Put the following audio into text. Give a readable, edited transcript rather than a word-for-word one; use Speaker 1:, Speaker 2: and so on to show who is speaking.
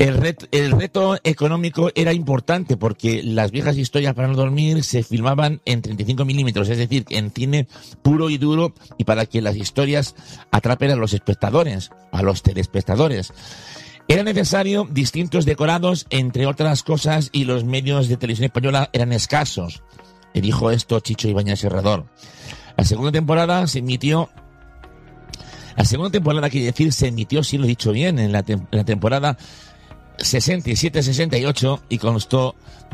Speaker 1: El reto económico era importante porque las viejas historias para no dormir se filmaban en 35 milímetros, es decir, en cine puro y duro, y para que las historias atrapen a los espectadores, a los telespectadores. Era necesario distintos decorados, entre otras cosas, y los medios de televisión española eran escasos. Y dijo esto Chicho Ibáñez Serrador. La segunda temporada, quiere decir, se emitió, si lo he dicho bien, en la temporada 67-68 y constó